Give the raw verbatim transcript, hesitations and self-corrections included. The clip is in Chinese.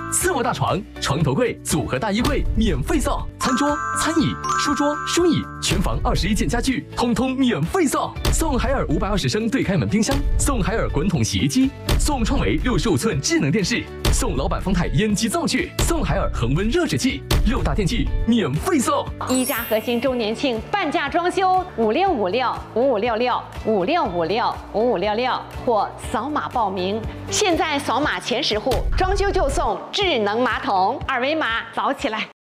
四卧大床、床头柜组合大衣柜免费送，餐桌、餐椅、书桌、书椅，全房二十一件家具通通免费送，送海尔五百二十升对开门冰箱，送海尔滚筒洗衣机，送创维六十五寸智能电视，送老板方太烟机灶具，送海尔恒温热水器，六大电器免费送。 一家核心周年庆半价装修，五六五六五五六六五六五六五五六六或扫码报名。现在扫码前十户装修就送智能马桶，二维码扫起来。